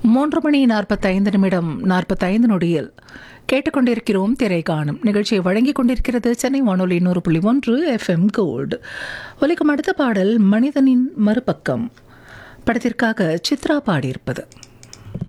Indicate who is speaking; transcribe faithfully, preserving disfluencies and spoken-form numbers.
Speaker 1: மூன்று மணி நாற்பத்தைந்து நிமிடம் நாற்பத்தைந்து நொடியில் கேட்டுக்கொண்டிருக்கிறோம் திரை காணும் நிகழ்ச்சியை வழங்கிக் கொண்டிருக்கிறது சென்னை வானொலி நூறு புள்ளி ஒன்று எஃப்எம் கோல்டு. ஒலிக்கும் அடுத்த பாடல் மனிதனின் மறுபக்கம் படத்திற்காக சித்ரா பாடியிருப்பது.